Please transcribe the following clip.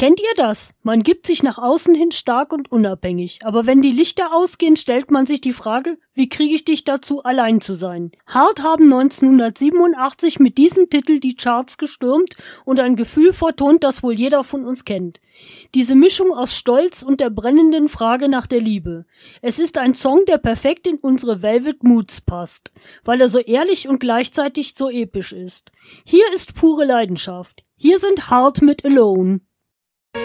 Kennt ihr das? Man gibt sich nach außen hin stark und unabhängig, aber wenn die Lichter ausgehen, stellt man sich die Frage, wie kriege ich dich dazu, allein zu sein? Heart haben 1987 mit diesem Titel die Charts gestürmt und ein Gefühl vertont, das wohl jeder von uns kennt. Diese Mischung aus Stolz und der brennenden Frage nach der Liebe. Es ist ein Song, der perfekt in unsere Velvet Moods passt, weil er so ehrlich und gleichzeitig so episch ist. Hier ist pure Leidenschaft. Hier sind Heart mit Alone.